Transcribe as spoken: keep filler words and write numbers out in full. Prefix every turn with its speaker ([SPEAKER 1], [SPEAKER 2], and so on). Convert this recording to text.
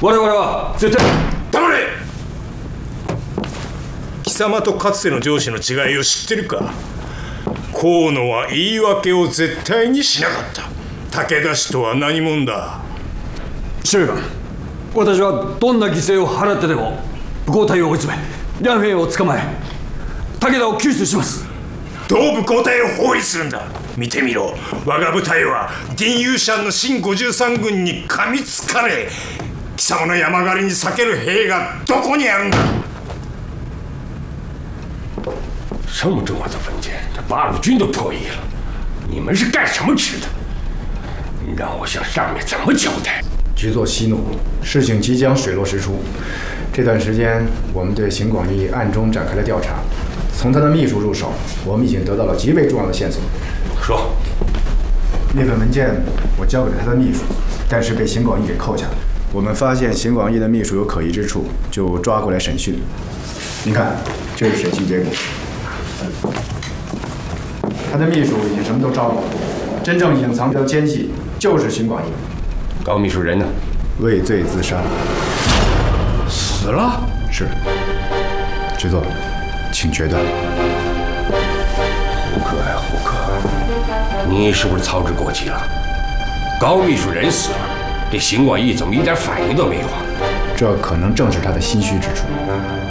[SPEAKER 1] 我々は絶対。
[SPEAKER 2] 黙れ。貴様とかつての上司の違いを知ってるか。河野は言い訳を絶対にしなかった。武田氏とは何者だ。
[SPEAKER 1] 司令官、私はどんな犠牲を払ってでも武皇隊を追い詰め、両兵を捕まえ、武田を救出します。
[SPEAKER 2] どう武皇隊を包囲するんだ。見てみろ、我が部隊はディンユーシャンの新ごじゅうさん軍に噛みつかれ、貴様の山狩りに避ける兵がどこにあるんだ。
[SPEAKER 3] 这么重要的文件，这八路军都破译了，你们是干什么吃的？让我向上面怎么交代？
[SPEAKER 4] 局座息怒，事情即将水落石出。这段时间，我们对邢广义暗中展开了调查，从他的秘书入手，我们已经得到了极为重要的线索。
[SPEAKER 3] 说，
[SPEAKER 4] 那份文件我交给了他的秘书，但是被邢广义给扣下了。我们发现邢广义的秘书有可疑之处，就抓过来审讯。您看，这是审讯结果。他的秘书已经什么都招了，真正隐藏着奸细就是邢广义。
[SPEAKER 3] 高秘书人呢？
[SPEAKER 4] 畏罪自杀。
[SPEAKER 3] 死了？
[SPEAKER 4] 是。局座，请决断。
[SPEAKER 3] 胡可呀，胡可，你是不是操之过急了？高秘书人死了，这邢广义怎么一点反应都没有啊？
[SPEAKER 4] 这可能正是他的心虚之处。